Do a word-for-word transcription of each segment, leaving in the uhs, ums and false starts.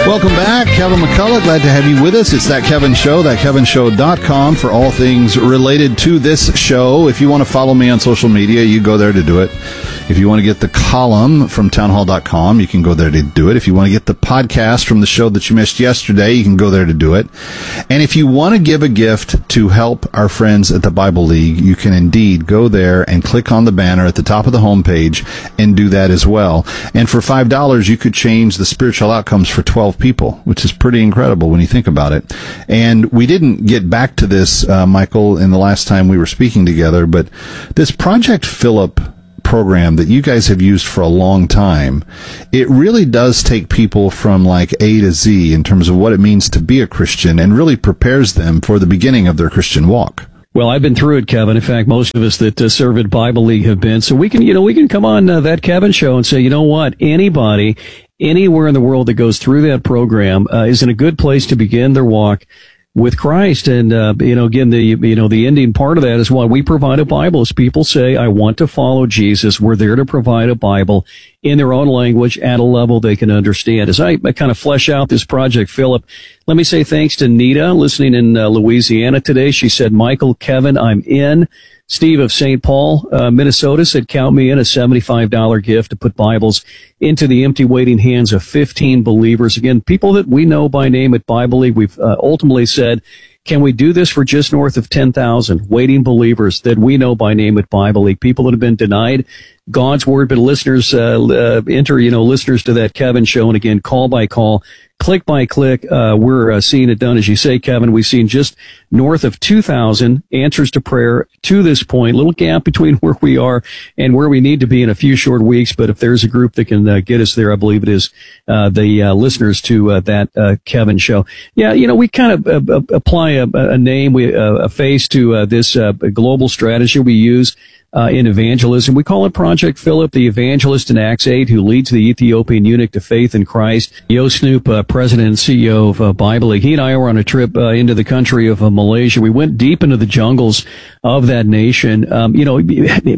Welcome back. Kevin McCullough, glad to have you with us. It's That Kevin Show, that kevin show dot com for all things related to this show. If you want to follow me on social media, you go there to do it. If you want to get the column from townhall dot com, you can go there to do it. If you want to get the podcast from the show that you missed yesterday, you can go there to do it. And if you want to give a gift to help our friends at the Bible League, you can indeed go there and click on the banner at the top of the homepage and do that as well. And for five dollars, you could change the spiritual outcomes for twelve people, which is pretty incredible when you think about it. And we didn't get back to this, uh, Michael, in the last time we were speaking together, but this Project Philip program that you guys have used for a long time, it really does take people from like A to Z in terms of what it means to be a Christian and really prepares them for the beginning of their Christian walk. Well, I've been through it, Kevin. In fact, most of us that uh, serve at Bible League have been. So we can, you know, we can come on uh, That Kevin Show and say, you know what, anybody, anywhere in the world that goes through that program uh, is in a good place to begin their walk with Christ. And, uh, you know, again, the, you know, the ending part of that is why we provide a Bible. As people say, I want to follow Jesus, we're there to provide a Bible in their own language at a level they can understand. As I, I kind of flesh out this Project Philip, let me say thanks to Nita listening in uh, Louisiana today. She said, Michael, Kevin, I'm in. Steve of Saint Paul, uh, Minnesota said, count me in, a seventy-five dollars gift to put Bibles into the empty waiting hands of fifteen believers. Again, people that we know by name at Bible League. We've uh, ultimately said, can we do this for just north of ten thousand waiting believers that we know by name at Bible League? People that have been denied God's word, but listeners, uh, uh, enter, you know, listeners to That Kevin Show. And again, call by call, click by click, uh, we're uh, seeing it done. As you say, Kevin, we've seen just north of two thousand answers to prayer to this point. Little gap between where we are and where we need to be in a few short weeks. But if there's a group that can uh, get us there, I believe it is uh, the uh, listeners to uh, That uh, Kevin Show. Yeah, you know, we kind of uh, apply a, a name, we, uh, a face to uh, this uh, global strategy we use Uh, in evangelism. We call it Project Philip, the evangelist in Acts eight who leads the Ethiopian eunuch to faith in Christ. Yo Snoop, uh, president and C E O of uh, Bible League, he and I were on a trip uh, into the country of uh, Malaysia. We went deep into the jungles of that nation. Um, you know,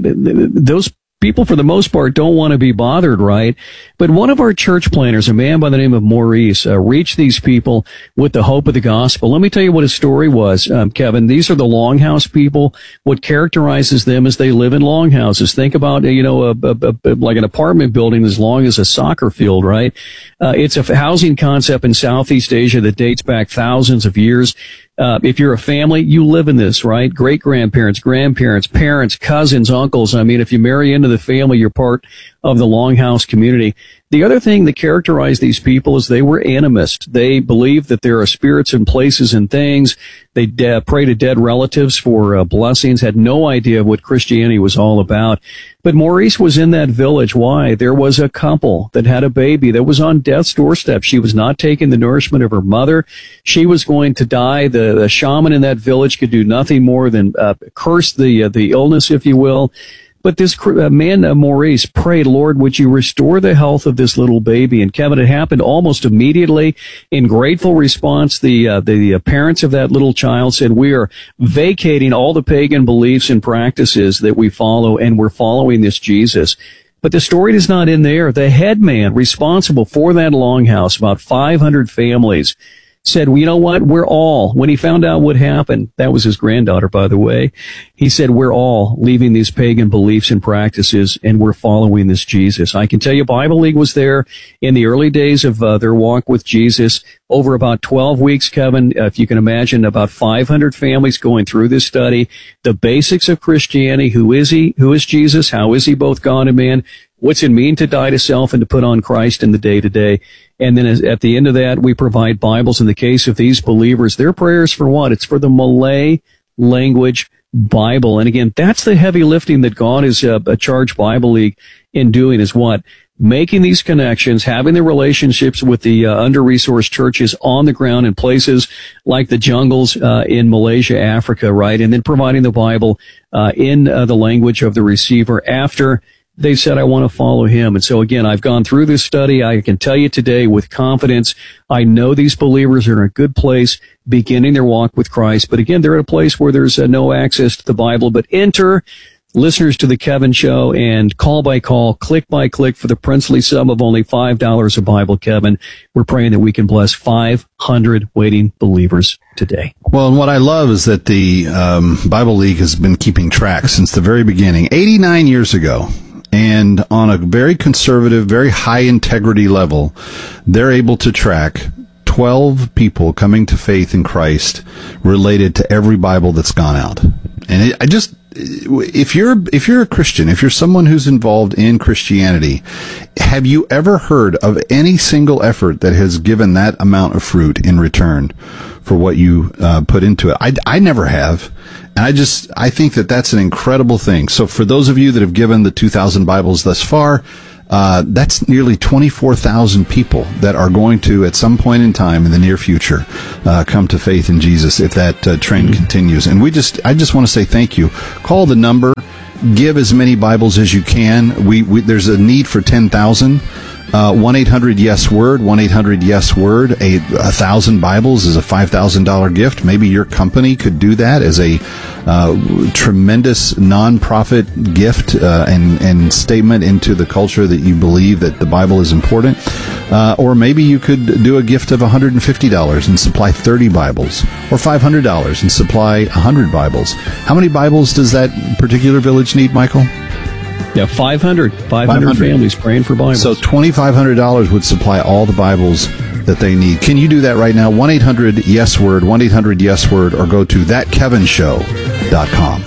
those people, for the most part, don't want to be bothered, right? But one of our church planners, a man by the name of Maurice, uh, reached these people with the hope of the gospel. Let me tell you what his story was, um, Kevin. These are the longhouse people. What characterizes them is they live in longhouses. Think about, you know, a, a, a, like an apartment building as long as a soccer field, right? Uh, it's a housing concept in Southeast Asia that dates back thousands of years. Uh, if you're a family, you live in this, right? Great-grandparents, grandparents, parents, cousins, uncles. I mean, if you marry into the family, you're part of the longhouse community. The other thing that characterized these people is they were animists. They believed that there are spirits and places and things. They de- pray to dead relatives for uh, blessings, had no idea what Christianity was all about. But Maurice was in that village. Why? There was a couple that had a baby that was on death's doorstep. She was not taking the nourishment of her mother. She was going to die. The, the shaman in that village could do nothing more than uh, curse the uh, the illness, if you will. But this uh, man, uh, Maurice, prayed, Lord, would you restore the health of this little baby? And Kevin, it happened almost immediately. In grateful response, the uh, the uh, parents of that little child said, we are vacating all the pagan beliefs and practices that we follow, and we're following this Jesus. But the story does not end there. The head man responsible for that longhouse, about five hundred families, said, well, you know what, we're all, when he found out what happened, that was his granddaughter, by the way, he said, we're all leaving these pagan beliefs and practices, and we're following this Jesus. I can tell you, Bible League was there in the early days of uh, their walk with Jesus. Over about twelve weeks, Kevin, uh, if you can imagine, about five hundred families going through this study, the basics of Christianity. Who is he? Who is Jesus? How is he both God and man? What's it mean to die to self and to put on Christ in the day-to-day? And then at the end of that, we provide Bibles. In the case of these believers, their prayers for what? It's for the Malay language Bible. And again, that's the heavy lifting that God has uh, charged Bible League in doing, is what? Making these connections, having the relationships with the uh, under-resourced churches on the ground in places like the jungles uh, in Malaysia, Africa, right? And then providing the Bible uh, in uh, the language of the receiver after they said, I want to follow him. And so again, I've gone through this study. I can tell you today with confidence, I know these believers are in a good place beginning their walk with Christ. But again, they're at a place where there's uh, no access to the Bible. But enter listeners to the Kevin Show and call by call, click by click for the princely sum of only five dollars a Bible, Kevin. We're praying that we can bless five hundred waiting believers today. Well, and what I love is that the um, Bible League has been keeping track since the very beginning, eighty-nine years ago. And on a very conservative, very high integrity level, they're able to track twelve people coming to faith in Christ related to every Bible that's gone out. And it, I just, if you're, if you're a Christian, if you're someone who's involved in Christianity, have you ever heard of any single effort that has given that amount of fruit in return for what you uh, put into it? I, I never have. And I just, I think that that's an incredible thing. So for those of you that have given the two thousand Bibles thus far, Uh, that's nearly twenty-four thousand people that are going to, at some point in time in the near future, uh, come to faith in Jesus if that uh, trend mm-hmm. continues. And we just, I just want to say thank you. Call the number, give as many Bibles as you can. We, we there's a need for ten thousand. Uh, one eight hundred yes word, one eight hundred yes word. A, a thousand Bibles is a five thousand dollars gift. Maybe your company could do that as a uh, tremendous nonprofit gift uh, and, and statement into the culture that you believe that the Bible is important. Uh, or maybe you could do a gift of one hundred fifty dollars and supply thirty Bibles, or five hundred dollars and supply one hundred Bibles. How many Bibles does that particular village need, Michael? Yeah, five hundred. five hundred families praying for Bibles. So twenty-five hundred dollars would supply all the Bibles that they need. Can you do that right now? one eight hundred yes word, one eight hundred yes word, or go to that kevin show dot com.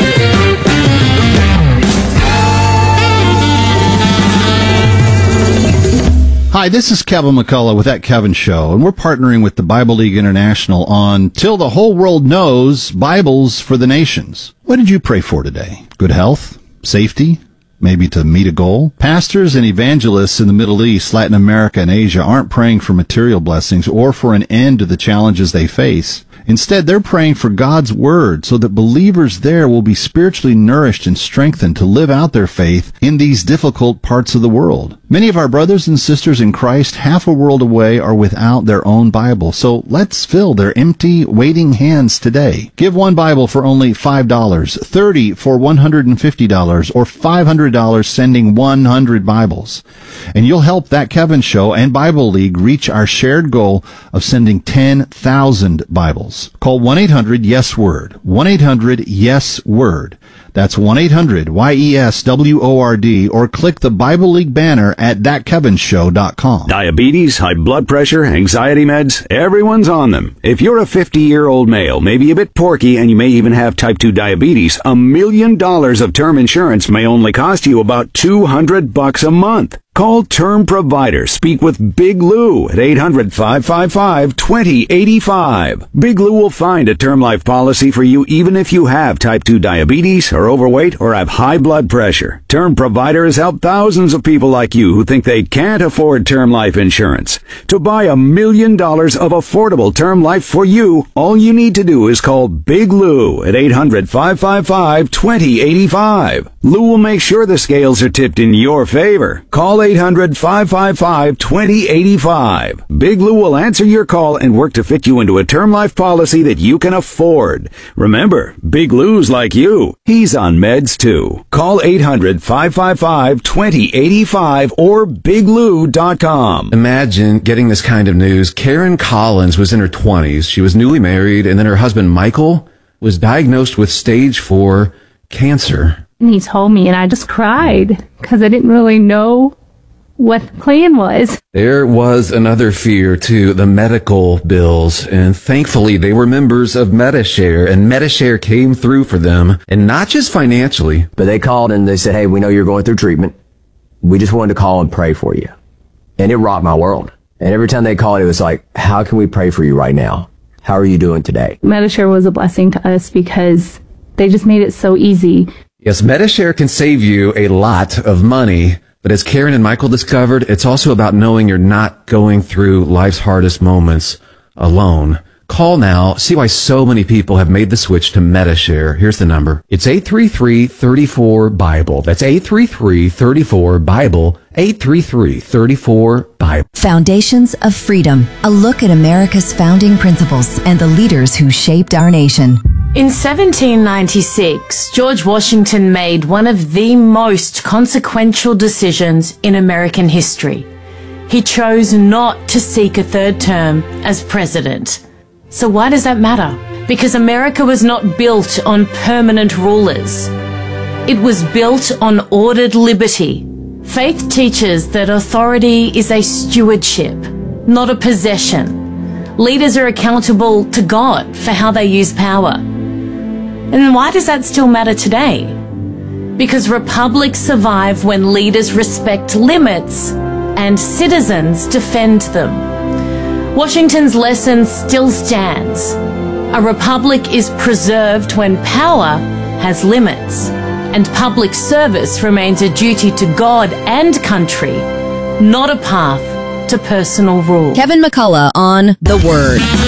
Hi, this is Kevin McCullough with That Kevin Show, and we're partnering with the Bible League International on Till the Whole World Knows, Bibles for the Nations. What did you pray for today? Good health? Safety? Maybe to meet a goal? Pastors and evangelists in the Middle East, Latin America, and Asia aren't praying for material blessings or for an end to the challenges they face. Instead, they're praying for God's Word so that believers there will be spiritually nourished and strengthened to live out their faith in these difficult parts of the world. Many of our brothers and sisters in Christ, half a world away, are without their own Bible. So let's fill their empty, waiting hands today. Give one Bible for only five dollars, thirty for one hundred fifty dollars, or five hundred dollars sending one hundred Bibles. And you'll help That Kevin Show and Bible League reach our shared goal of sending ten thousand Bibles. Call one eight hundred yes word, one eight hundred yes word. That's one eight hundred Y E S W O R D, or click the Bible League banner at that kevin show dot com. Diabetes, high blood pressure, anxiety meds, everyone's on them. If you're a fifty-year-old male, maybe a bit porky, and you may even have type two diabetes, a million dollars of term insurance may only cost you about two hundred bucks a month. Call Term Provider. Speak with Big Lou at eight hundred, five five five, two zero eight five. Big Lou will find a term life policy for you even if you have type two diabetes, are overweight, or have high blood pressure. Term Provider has helped thousands of people like you who think they can't afford term life insurance. To buy a million dollars of affordable term life for you, all you need to do is call Big Lou at eight hundred, five five five, two zero eight five. Lou will make sure the scales are tipped in your favor. Call eight hundred, five five five, two zero eight five. Big Lou will answer your call and work to fit you into a term life policy that you can afford. Remember, Big Lou's like you. He's on meds too. Call eight hundred, five five five, two zero eight five or big lou dot com. Imagine getting this kind of news. Karen Collins was in her twenties. She was newly married, and then her husband, Michael, was diagnosed with stage four cancer. And he told me, and I just cried because I didn't really know what the plan was. There was another fear, too, the medical bills. And thankfully, they were members of Medi-Share, and Medi-Share came through for them, and not just financially. But they called and they said, hey, we know you're going through treatment. We just wanted to call and pray for you. And it rocked my world. And every time they called, it was like, how can we pray for you right now? How are you doing today? Medi-Share was a blessing to us because they just made it so easy. Yes, Medi-Share can save you a lot of money, but as Karen and Michael discovered, it's also about knowing you're not going through life's hardest moments alone. Call now. See why so many people have made the switch to Medi-Share. Here's the number. It's eight three three, three four, Bible. That's eight three three, three four, Bible. eight three three, three four, Bible. Foundations of Freedom. A look at America's founding principles and the leaders who shaped our nation. In seventeen ninety-six, George Washington made one of the most consequential decisions in American history. He chose not to seek a third term as president. So why does that matter? Because America was not built on permanent rulers. It was built on ordered liberty. Faith teaches that authority is a stewardship, not a possession. Leaders are accountable to God for how they use power. And why does that still matter today? Because republics survive when leaders respect limits and citizens defend them. Washington's lesson still stands. A republic is preserved when power has limits, and public service remains a duty to God and country, not a path to personal rule. Kevin McCullough on The Word.